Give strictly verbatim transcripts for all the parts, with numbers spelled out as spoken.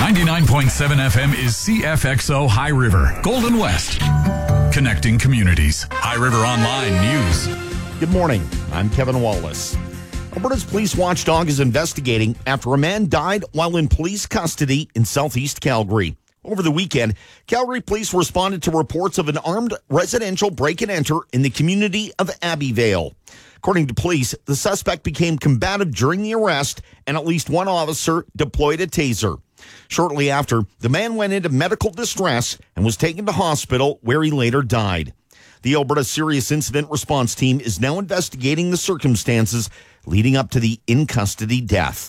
ninety-nine point seven F M is C F X O High River, Golden West. Connecting communities. High River Online News. Good morning. I'm Kevin Wallace. Alberta's police watchdog is investigating after a man died while in police custody in southeast Calgary. Over the weekend, Calgary police responded to reports of an armed residential break-and-enter in the community of Abbeyvale. According to police, the suspect became combative during the arrest, and at least one officer deployed a taser. Shortly after, the man went into medical distress and was taken to hospital, where he later died. The Alberta Serious Incident Response Team is now investigating the circumstances leading up to the in-custody death.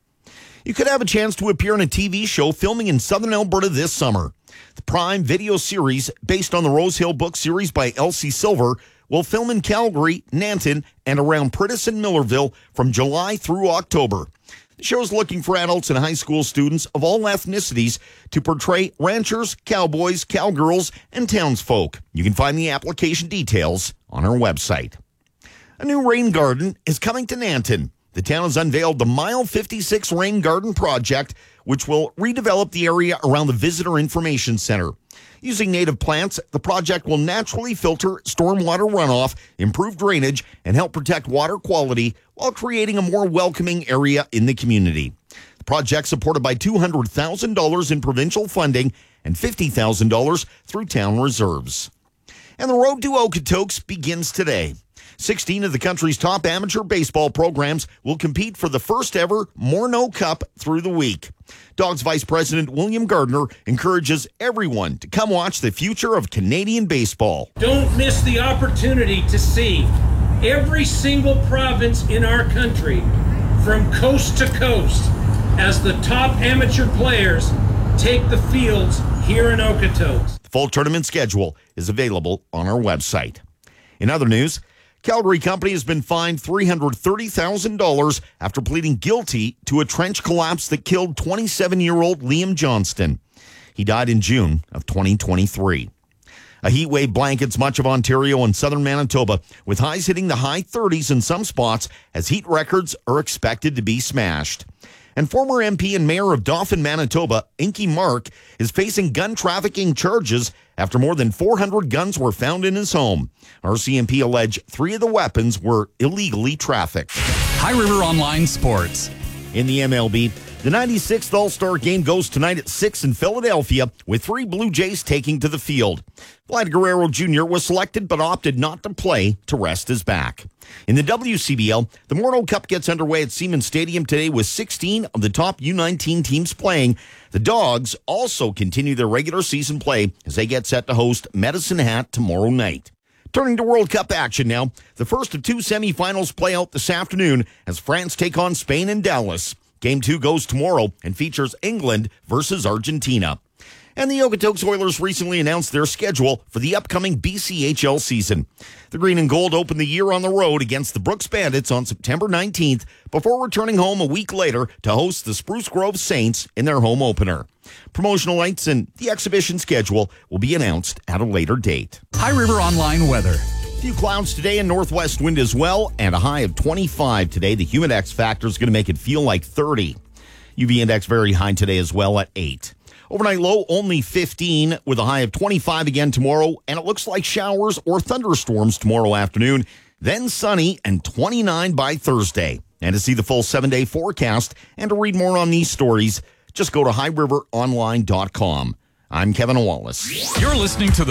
You could have a chance to appear in a T V show filming in southern Alberta this summer. The Prime video series, based on the Rosehill book series by Elsie Silver, will film in Calgary, Nanton, and around Prentice and Millerville from July through October. The show is looking for adults and high school students of all ethnicities to portray ranchers, cowboys, cowgirls, and townsfolk. You can find the application details on our website. A new rain garden is coming to Nanton. The town has unveiled the Mile fifty-six Rain Garden Project, which will redevelop the area around the Visitor Information Center. Using native plants, the project will naturally filter stormwater runoff, improve drainage, and help protect water quality while creating a more welcoming area in the community. The project supported by two hundred thousand dollars in provincial funding and fifty thousand dollars through town reserves. And the road to Okotoks begins today. sixteen of the country's top amateur baseball programs will compete for the first ever Morneau Cup through the week. Dogs Vice President William Gardner encourages everyone to come watch the future of Canadian baseball. Don't miss the opportunity to see every single province in our country from coast to coast as the top amateur players take the fields here in Okotoks. The full tournament schedule is available on our website. In other news, Calgary company has been fined three hundred thirty thousand dollars after pleading guilty to a trench collapse that killed twenty-seven-year-old Liam Johnston. He died in June of twenty twenty-three. A heat wave blankets much of Ontario and southern Manitoba, with highs hitting the high thirties in some spots as heat records are expected to be smashed. And former M P and mayor of Dauphin, Manitoba, Inky Mark, is facing gun trafficking charges after more than four hundred guns were found in his home. R C M P alleged three of the weapons were illegally trafficked. High River Online Sports. In the M L B, the ninety-sixth All-Star Game goes tonight at six in Philadelphia, with three Blue Jays taking to the field. Vlad Guerrero Junior was selected but opted not to play to rest his back. In the W C B L, the Morneau Cup gets underway at Siemens Stadium today with sixteen of the top U nineteen teams playing. The Dogs also continue their regular season play as they get set to host Medicine Hat tomorrow night. Turning to World Cup action now, the first of two semifinals play out this afternoon as France take on Spain in Dallas. Game two goes tomorrow and features England versus Argentina. And the Okotoks Oilers recently announced their schedule for the upcoming B C H L season. The Green and Gold open the year on the road against the Brooks Bandits on September nineteenth before returning home a week later to host the Spruce Grove Saints in their home opener. Promotional nights and the exhibition schedule will be announced at a later date. High River Online weather. A few clouds today and northwest wind as well, and a high of twenty-five today. The Humidex factor is going to make it feel like thirty. U V index very high today as well at eight. Overnight low only fifteen with a high of twenty-five again tomorrow, and it looks like showers or thunderstorms tomorrow afternoon, then sunny and twenty-nine by Thursday. And to see the full seven-day forecast and to read more on these stories, just go to high river online dot com. I'm Kevin Wallace. You're listening to the